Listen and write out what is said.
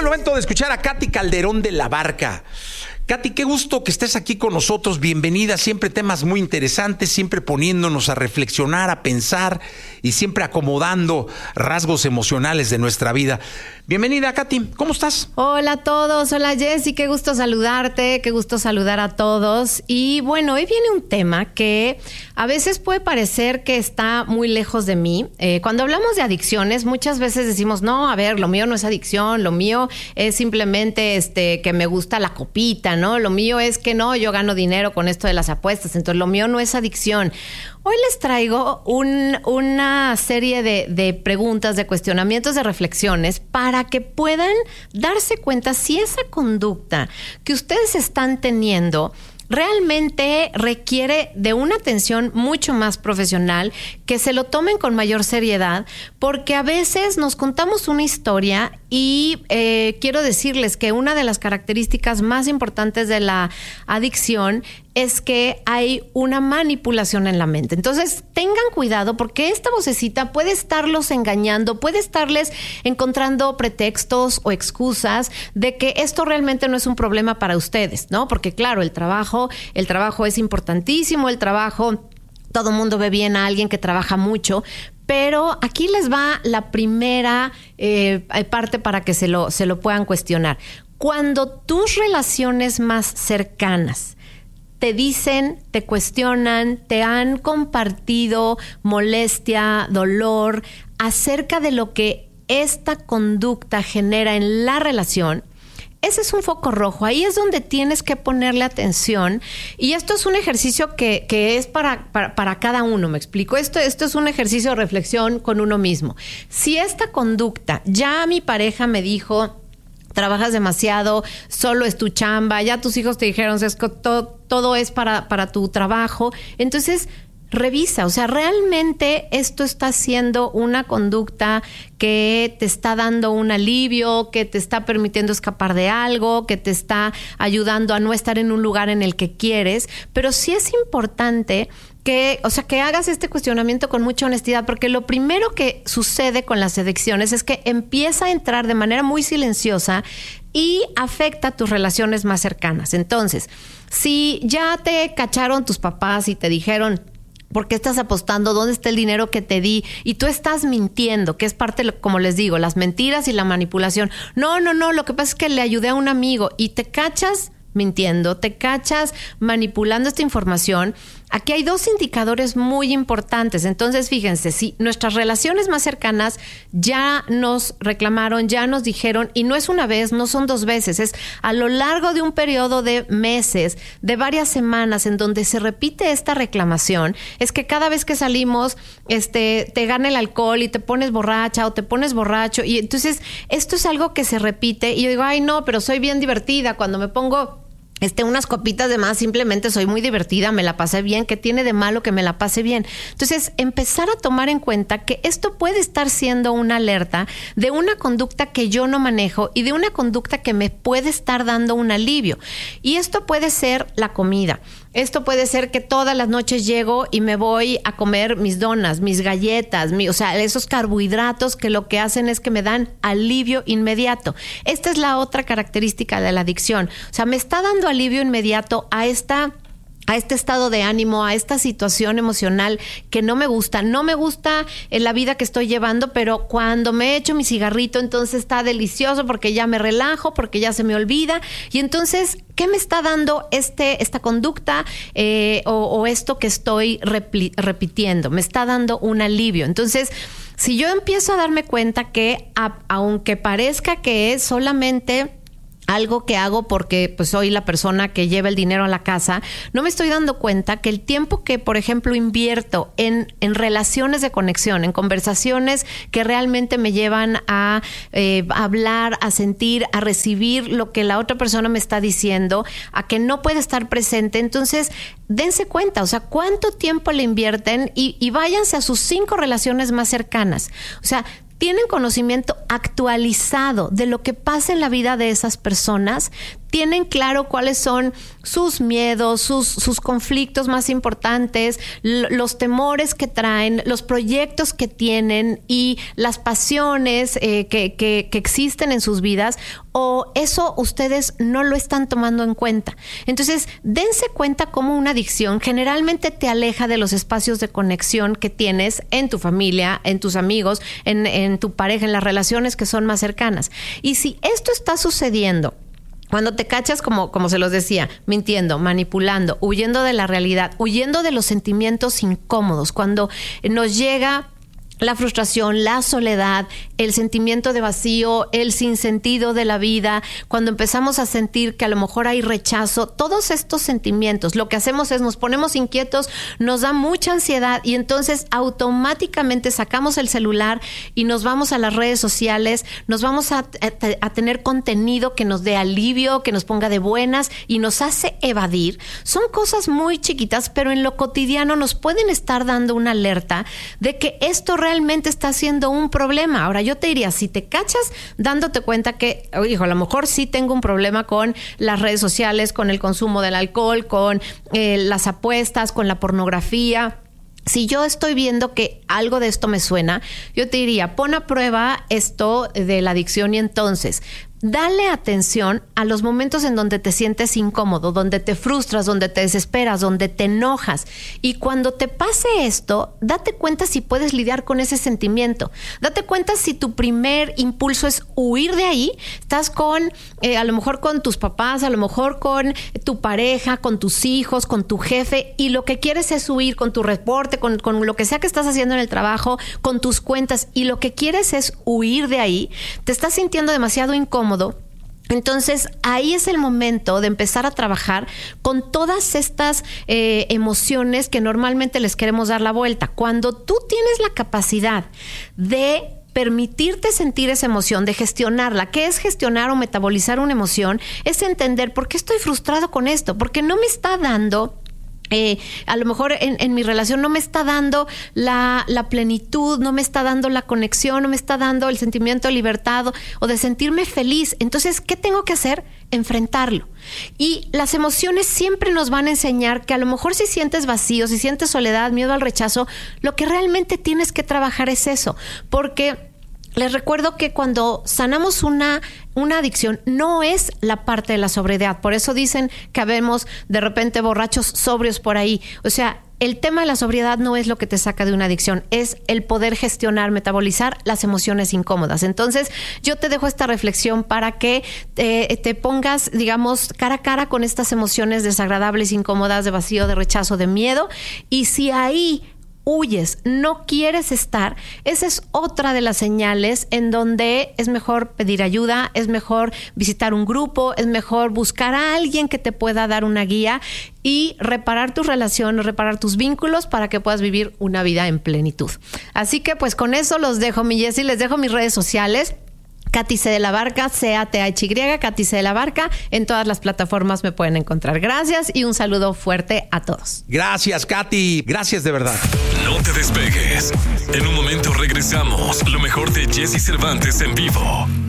el momento de escuchar a Katy Calderón de la Barca. Katy, qué gusto que estés aquí con nosotros. Bienvenida. Siempre temas muy interesantes, siempre poniéndonos a reflexionar, a pensar y siempre acomodando rasgos emocionales de nuestra vida. Bienvenida, Katy. ¿Cómo estás? Hola a todos. Hola, Jessy. Qué gusto saludarte. Qué gusto saludar a todos. Y bueno, hoy viene un tema que a veces puede parecer que está muy lejos de mí. Cuando hablamos de adicciones, muchas veces decimos, no, a ver, lo mío no es adicción, lo mío es simplemente que me gusta la copita, ¿no? Lo mío es que no, yo gano dinero con esto de las apuestas, entonces lo mío no es adicción. Hoy les traigo una serie de preguntas, de cuestionamientos, de reflexiones para que puedan darse cuenta si esa conducta que ustedes están teniendo realmente requiere de una atención mucho más profesional, que se lo tomen con mayor seriedad, porque a veces nos contamos una historia y quiero decirles que una de las características más importantes de la adicción es que hay una manipulación en la mente. Entonces, tengan cuidado porque esta vocecita puede estarlos engañando, puede estarles encontrando pretextos o excusas de que esto realmente no es un problema para ustedes, ¿no? Porque claro, el trabajo es importantísimo, todo el mundo ve bien a alguien que trabaja mucho, pero aquí les va la primera parte para que se lo puedan cuestionar. Cuando tus relaciones más cercanas te dicen, te cuestionan, te han compartido molestia, dolor acerca de lo que esta conducta genera en la relación, ese es un foco rojo. Ahí es donde tienes que ponerle atención. Y esto es un ejercicio que es para cada uno, ¿me explico? Esto es un ejercicio de reflexión con uno mismo. Si esta conducta, ya mi pareja me dijo, trabajas demasiado, solo es tu chamba, ya tus hijos te dijeron, todo es para tu trabajo, entonces revisa, o sea, realmente esto está siendo una conducta que te está dando un alivio, que te está permitiendo escapar de algo, que te está ayudando a no estar en un lugar en el que quieres, pero sí es importante que hagas este cuestionamiento con mucha honestidad, porque lo primero que sucede con las adicciones es que empieza a entrar de manera muy silenciosa y afecta tus relaciones más cercanas. Entonces, si ya te cacharon tus papás y te dijeron, ¿por qué estás apostando? ¿Dónde está el dinero que te di? Y tú estás mintiendo, que es parte, como les digo, las mentiras y la manipulación. No, lo que pasa es que le ayudé a un amigo y te cachas mintiendo, te cachas manipulando esta información. Aquí hay dos indicadores muy importantes. Entonces, fíjense, si nuestras relaciones más cercanas ya nos reclamaron, ya nos dijeron, y no es una vez, no son dos veces, es a lo largo de un periodo de meses, de varias semanas, en donde se repite esta reclamación, es que cada vez que salimos, te gana el alcohol y te pones borracha o te pones borracho, y entonces esto es algo que se repite, y yo digo, ay no, pero soy bien divertida, cuando me pongo unas copitas de más, simplemente soy muy divertida, me la pasé bien, ¿qué tiene de malo que me la pase bien? Entonces, empezar a tomar en cuenta que esto puede estar siendo una alerta de una conducta que yo no manejo y de una conducta que me puede estar dando un alivio. Y esto puede ser la comida. Esto puede ser que todas las noches llego y me voy a comer mis donas, mis galletas, esos carbohidratos que lo que hacen es que me dan alivio inmediato. Esta es la otra característica de la adicción. O sea, me está dando alivio inmediato a este estado de ánimo, a esta situación emocional que no me gusta. No me gusta en la vida que estoy llevando, pero cuando me echo mi cigarrito, entonces está delicioso porque ya me relajo, porque ya se me olvida. Y entonces, ¿qué me está dando esta conducta o esto que estoy repitiendo? Me está dando un alivio. Entonces, si yo empiezo a darme cuenta que aunque parezca que es solamente algo que hago porque pues soy la persona que lleva el dinero a la casa, no me estoy dando cuenta que el tiempo que, por ejemplo, invierto en relaciones de conexión, en conversaciones que realmente me llevan a hablar, a sentir, a recibir lo que la otra persona me está diciendo, a que no puede estar presente. Entonces, dense cuenta, o sea, cuánto tiempo le invierten y váyanse a sus 5 relaciones más cercanas. O sea, tienen conocimiento actualizado de lo que pasa en la vida de esas personas, tienen claro cuáles son sus miedos, sus conflictos más importantes, los temores que traen, los proyectos que tienen y las pasiones que existen en sus vidas, o eso ustedes no lo están tomando en cuenta. Entonces, dense cuenta cómo una adicción generalmente te aleja de los espacios de conexión que tienes en tu familia, en tus amigos, en tu pareja, en las relaciones que son más cercanas. Y si esto está sucediendo, cuando te cachas, como se los decía, mintiendo, manipulando, huyendo de la realidad, huyendo de los sentimientos incómodos, cuando nos llega la frustración, la soledad, el sentimiento de vacío, el sinsentido de la vida, cuando empezamos a sentir que a lo mejor hay rechazo, todos estos sentimientos, lo que hacemos es nos ponemos inquietos, nos da mucha ansiedad y entonces automáticamente sacamos el celular y nos vamos a las redes sociales, nos vamos a tener contenido que nos dé alivio, que nos ponga de buenas y nos hace evadir. Son cosas muy chiquitas, pero en lo cotidiano nos pueden estar dando una alerta de que esto realmente está siendo un problema. Ahora, yo te diría, si te cachas dándote cuenta que, hijo, a lo mejor sí tengo un problema con las redes sociales, con el consumo del alcohol, con las apuestas, con la pornografía. Si yo estoy viendo que algo de esto me suena, yo te diría, pon a prueba esto de la adicción y entonces dale atención a los momentos en donde te sientes incómodo, donde te frustras, donde te desesperas, donde te enojas. Y cuando te pase esto, date cuenta si puedes lidiar con ese sentimiento. Date cuenta si tu primer impulso es huir de ahí. Estás a lo mejor con tus papás, a lo mejor con tu pareja, con tus hijos, con tu jefe, y lo que quieres es huir con tu reporte, con lo que sea que estás haciendo en el trabajo, con tus cuentas, y lo que quieres es huir de ahí. Te estás sintiendo demasiado incómodo. Entonces, ahí es el momento de empezar a trabajar con todas estas emociones que normalmente les queremos dar la vuelta. Cuando tú tienes la capacidad de permitirte sentir esa emoción, de gestionarla. ¿Qué es gestionar o metabolizar una emoción? Es entender por qué estoy frustrado con esto, porque no me está dando... a lo mejor en mi relación no me está dando la plenitud, no me está dando la conexión, no me está dando el sentimiento de libertad o de sentirme feliz. Entonces, ¿qué tengo que hacer? Enfrentarlo. Y las emociones siempre nos van a enseñar que a lo mejor si sientes vacío, si sientes soledad, miedo al rechazo, lo que realmente tienes que trabajar es eso. Porque les recuerdo que cuando sanamos una adicción no es la parte de la sobriedad. Por eso dicen que habemos de repente borrachos sobrios por ahí. O sea, el tema de la sobriedad no es lo que te saca de una adicción, es el poder gestionar, metabolizar las emociones incómodas. Entonces, yo te dejo esta reflexión para que te pongas, digamos, cara a cara con estas emociones desagradables, incómodas, de vacío, de rechazo, de miedo. Y si ahí huyes, no quieres estar, esa es otra de las señales en donde es mejor pedir ayuda, es mejor visitar un grupo, es mejor buscar a alguien que te pueda dar una guía y reparar tus relaciones, reparar tus vínculos para que puedas vivir una vida en plenitud. Así que pues con eso los dejo, mi Jessy, les dejo mis redes sociales. Katy C. de la Barca, CATHY, Katy C. de la Barca. En todas las plataformas me pueden encontrar. Gracias y un saludo fuerte a todos. Gracias, Katy. Gracias de verdad. No te despegues. En un momento regresamos. Lo mejor de Jessy Cervantes en vivo.